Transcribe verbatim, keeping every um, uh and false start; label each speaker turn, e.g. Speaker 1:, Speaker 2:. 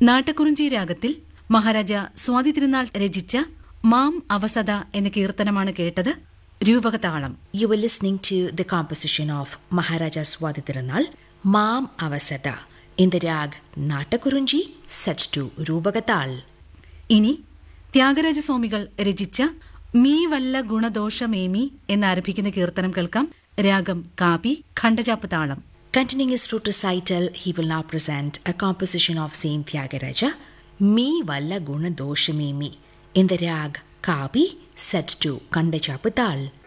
Speaker 1: നാട്ടക്കുറിഞ്ചി രാഗത്തിൽ മഹാരാജ സ്വാതി തിരുനാൾ രചിച്ച മാം അവസദ എന്ന കീർത്തനമാണ് കേട്ടത്. രൂപകതാളം.
Speaker 2: You were listening to the composition of Maharaja Swati Tirunal, Maam Avasada, in the rag Natakurunji, set to Rubagatal.
Speaker 1: ഇനി ത്യാഗരാജസ്വാമികൾ രചിച്ച me വല്ല ഗുണദോഷമേമി എന്നാരംഭിക്കുന്ന കീർത്തനം കേൾക്കാം. രാഗം കാപി, ഖണ്ഡജാപ്പ് താളം.
Speaker 2: Continuing his flute recital, he will now present a composition of Saint Tyagaraja, Me Valla Guna Doshamemi, in the rag Kabi, set to Kandachappatal.